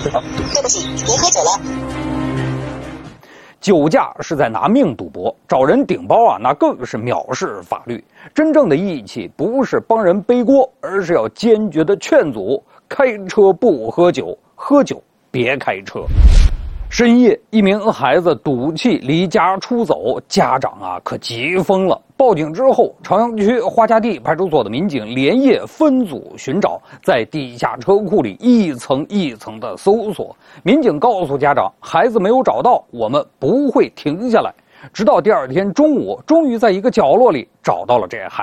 对不起，您喝酒了。 酒驾是在拿命赌博，找人顶包啊，那更是藐视法律。真正的义气不是帮人背锅，而是要坚决的劝阻：开车不喝酒，喝酒别开车。深夜，一名孩子赌气离家出走，家长啊可急疯了。报警之后，朝阳区花家地派出所的民警连夜分组寻找，在地下车库里一层一层的搜索。民警告诉家长，孩子没有找到，我们不会停下来。直到第二天中午，终于在一个角落里找到了这孩子。